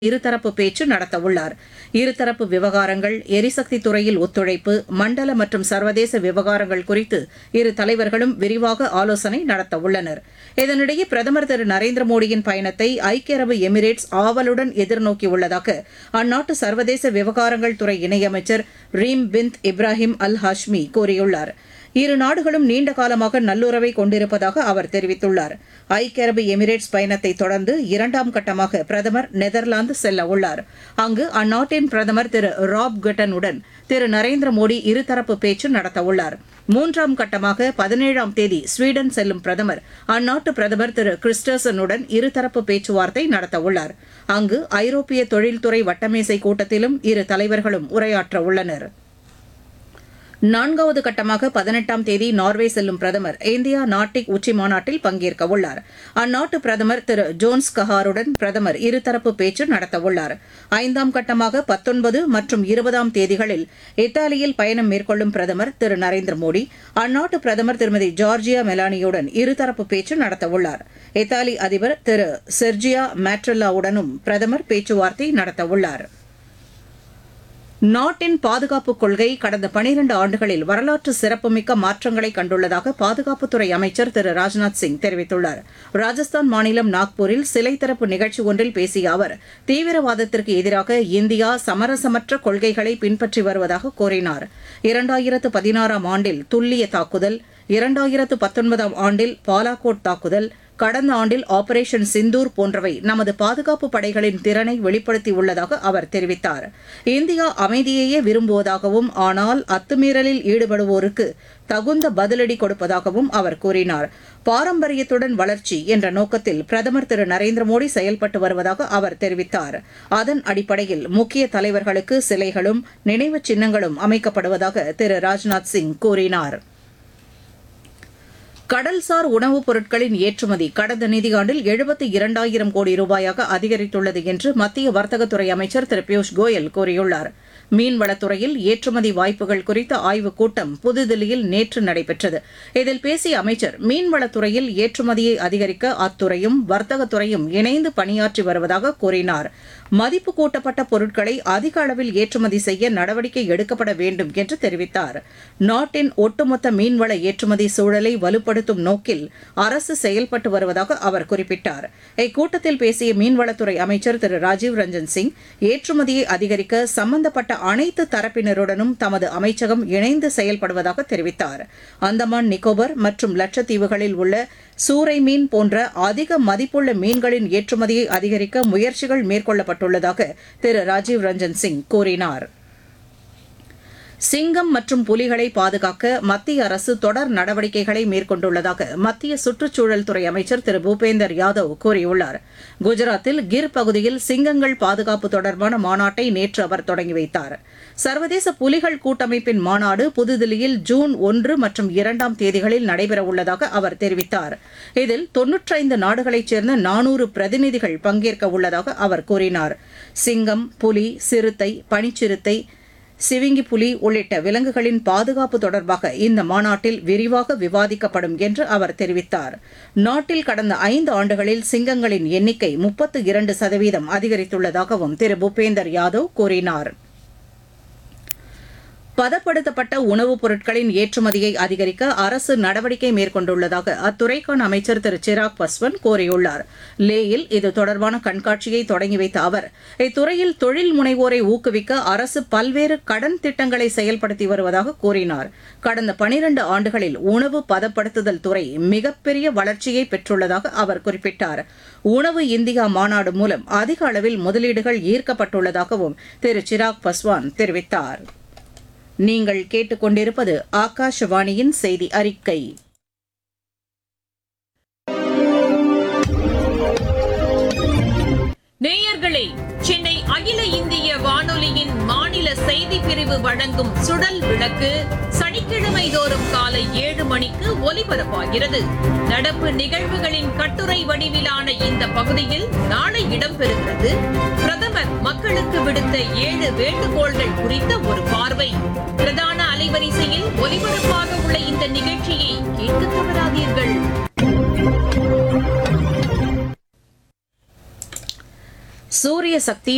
இருதரப்பு பேச்சு நடத்தவுள்ளார். இருதரப்பு விவகாரங்கள், எரிசக்தி துறையில் ஒத்துழைப்பு, மண்டல மற்றும் சர்வதேச விவகாரங்கள் குறித்து இரு தலைவர்களும் விரிவாக ஆலோசனை நடத்தவுள்ளனர். இதனிடையே பிரதமர் திரு நரேந்திர மோடியின் பயணத்தை ஐக்கிய அரபு எமிரேட்ஸ் ஆவலுடன் எதிர்நோக்கியுள்ளதாக அந்நாட்டு சர்வதேச விவகாரங்கள் துறை இணையமைச்சர் ரீம் பின்த் இப்ராஹிம் அல் ஹாஷ்மி கூறியுள்ளார். இரு நாடுகளும் நீண்ட காலமாக நல்லுறவை கொண்டிருப்பதாக அவர் தெரிவித்துள்ளார். ஐக்கிய அரபு எமிரேட்ஸ் பயணத்தை தொடர்ந்து இரண்டாம் கட்டமாக பிரதமர் நெதர்லாந்து செல்ல உள்ளார். அங்கு அந்நாட்டின் பிரதமர் திரு ராப் கட்டனுடன் திரு நரேந்திர மோடி இருதரப்பு பேச்சு நடத்தவுள்ளார். மூன்றாம் கட்டமாக 17ஆம் தேதி ஸ்வீடன் செல்லும் பிரதமர் அந்நாட்டு பிரதமர் திரு கிறிஸ்டர்சனுடன் இருதரப்பு பேச்சுவார்த்தை நடத்தவுள்ளார். அங்கு ஐரோப்பிய தொழில்துறை வட்டமேசை கூட்டத்திலும் இரு தலைவர்களும் உரையாற்ற உள்ளனர். நான்காவது கட்டமாக 18ஆம் தேதி நார்வே செல்லும் பிரதமர் இந்தியா நார்டிக் உச்சிமாநாட்டில் பங்கேற்க உள்ளார். அந்நாட்டு பிரதமர் திரு ஜோன்ஸ் கஹாருடன் பிரதமர் இருதரப்பு பேச்சு நடத்தவுள்ளார். 5ஆம் கட்டமாக 19 மற்றும் 20ஆம் தேதிகளில் இத்தாலியில் பயணம் மேற்கொள்ளும் பிரதமர் திரு நரேந்திர மோடி அந்நாட்டு பிரதமர் திருமதி ஜார்ஜியா மெலானியுடன் இருதரப்பு பேச்சு நடத்தவுள்ளார். இத்தாலி அதிபர் திரு செர்ஜியா மேட்ரெல்லாவுடனும் பிரதமர் பேச்சுவார்த்தை நடத்தவுள்ளார். நாட்டின் பாதுகாப்புக் கொள்கை கடந்த 12 ஆண்டுகளில் வரலாற்று சிறப்புமிக்க மாற்றங்களை கண்டுள்ளதாக பாதுகாப்புத்துறை அமைச்சர் திரு ராஜ்நாத் சிங் தெரிவித்துள்ளார். ராஜஸ்தான் மாநிலம் நாக்பூரில் சிலை திறப்பு நிகழ்ச்சி ஒன்றில் பேசிய அவர், தீவிரவாதத்திற்கு எதிராக இந்தியா சமரசமற்ற கொள்கைகளை பின்பற்றி வருவதாக கூறினார். 2016ஆம் ஆண்டில் துல்லிய தாக்குதல், 2019ஆம் ஆண்டில் பாலாகோட் தாக்குதல், கடந்த ஆண்டில் ஆபரேஷன் சிந்தூர் போன்றவை நமது பாதுகாப்பு படைகளின் திறனை வெளிப்படுத்தியுள்ளதாக அவர் தெரிவித்தார். இந்தியா அமைதியையே விரும்புவதாகவும், ஆனால் அத்துமீறலில் ஈடுபடுவோருக்கு தகுந்த பதிலடி கொடுப்பதாகவும் அவர் கூறினார். பாரம்பரியத்துடன் வளர்ச்சி என்ற நோக்கத்தில் பிரதமர் திரு நரேந்திர மோடி செயல்பட்டு வருவதாக அவர் தெரிவித்தார். அதன் அடிப்படையில் முக்கிய தலைவர்களுக்கு சிலைகளும் நினைவுச் சின்னங்களும் அமைக்கப்படுவதாக திரு ராஜ்நாத் சிங் கூறினார். கடல்சார் உணவுப் பொருட்களின் ஏற்றுமதி கடந்த நிதியாண்டில் 72,000 கோடி ரூபாயாக அதிகரித்துள்ளது என்று மத்திய வர்த்தகத்துறை அமைச்சர் திரு பியூஷ் கோயல் கூறியுள்ளார். மீன்வளத்துறையில் ஏற்றுமதி வாய்ப்புகள் குறித்த ஆய்வுக் கூட்டம் புதுதில்லியில் நேற்று நடைபெற்றது. இதில் பேசிய அமைச்சர், மீன்வளத்துறையில் ஏற்றுமதியை அதிகரிக்க அத்துறையும் வர்த்தகத்துறையும் இணைந்து பணியாற்றி வருவதாக கூறினார். மதிப்பு கூட்டப்பட்ட பொருட்களை அதிக அளவில் ஏற்றுமதி செய்ய நடவடிக்கை எடுக்கப்பட வேண்டும் என்று தெரிவித்தார். நாட்டின் ஒட்டுமொத்த மீன்வள ஏற்றுமதி சூழலை வலுப்படுத்தும் நோக்கில் அரசு செயல்பட்டு வருவதாக அவர் குறிப்பிட்டார். இக்கூட்டத்தில் பேசிய மீன்வளத்துறை அமைச்சர் திரு ராஜீவ் ரஞ்சன் சிங், ஏற்றுமதியை அதிகரிக்க சம்பந்தப்பட்ட அனைத்து தரப்பினருடனும் தமது அமைச்சகம் இணைந்து செயல்படுவதாக தெரிவித்தார். அந்தமான் நிக்கோபர் மற்றும் லட்சத்தீவுகளில் உள்ள சூறை மீன் போன்ற அதிக மதிப்புள்ள மீன்களின் ஏற்றுமதியை அதிகரிக்க முயற்சிகள் மேற்கொள்ளப்பட்டுள்ளதாக திரு ராஜீவ் ரஞ்சன் சிங் கூறினார். சிங்கம் மற்றும் புலிகளை பாதுகாக்க மத்திய அரசு தொடர் நடவடிக்கைகளை மேற்கொண்டுள்ளதாக மத்திய சுற்றுச்சூழல் துறை அமைச்சர் திரு பூபேந்தர் யாதவ் கூறியுள்ளார். குஜராத்தில் கிர் பகுதியில் சிங்கங்கள் பாதுகாப்பு தொடர்பான மாநாட்டை நேற்று அவர் தொடங்கி வைத்தார். சர்வதேச புலிகள் கூட்டமைப்பின் மாநாடு புதுதில்லியில் ஜூன் 1 மற்றும் 2ஆம் தேதிகளில் நடைபெறவுள்ளதாக அவர் தெரிவித்தார். இதில் 95 நாடுகளைச் சேர்ந்த 400 பிரதிநிதிகள் பங்கேற்க உள்ளதாக அவர் கூறினார். சிங்கம், புலி, சிறுத்தை, பனிச்சிறுத்தை, சிவிங்கி புலி உள்ளிட்ட விலங்குகளின் பாதுகாப்பு தொடர்பாக இந்த மாநாட்டில் விரிவாக விவாதிக்கப்படும் என்று அவர் தெரிவித்தார். நாட்டில் கடந்த 5 ஆண்டுகளில் சிங்கங்களின் எண்ணிக்கை 32% அதிகரித்துள்ளதாகவும் திரு பூபேந்தர் யாதவ் கூறினார். பதப்படுத்தப்பட்ட உணவுப் பொருட்களின் ஏற்றுமதியை அதிகரிக்க அரசு நடவடிக்கை மேற்கொண்டுள்ளதாக அத்துறைக்கான அமைச்சர் திரு சிராக் பஸ்வான் கூறியுள்ளார். லேயில் இது தொடர்பான கண்காட்சியை தொடங்கி வைத்த அவர், இத்துறையில் தொழில் முனைவோரை ஊக்குவிக்க அரசு பல்வேறு கடன் திட்டங்களை செயல்படுத்தி வருவதாக கூறினார். கடந்த 12 ஆண்டுகளில் உணவு பதப்படுத்துதல் துறை மிகப்பெரிய வளர்ச்சியை பெற்றுள்ளதாக அவர் குறிப்பிட்டார். உணவு இந்தியா மாநாடு மூலம் அதிக அளவில் முதலீடுகள் ஈர்க்கப்பட்டுள்ளதாகவும் திரு சிராக் பஸ்வான் தெரிவித்தார். நீங்கள் கேட்டுக்கொண்டிருப்பது ஆகாஷவாணியின் செய்தி அறிக்கை. நேயர்களே, சென்னை அகில இந்திய வானொலியின் மாநில செய்திப் பிரிவு வழங்கும் சுடல் விளக்கு சனிக்கிழமை தோறும் காலை 7 மணிக்கு ஒலிபரப்பாகிறது. நடப்பு நிகழ்வுகளின் கட்டுரை வடிவிலான இந்த பகுதியில் நாளை இடம்பெறுகிறது. பிரதமர் மக்களுக்கு விடுத்த 7 வேண்டுகோள்கள் குறித்த ஒரு பார்வை. பிரதான அலைவரிசையில் ஒலிபரப்பாக உள்ள இந்த நிகழ்ச்சியை கேட்க தவறாதீர்கள். சூரிய சக்தி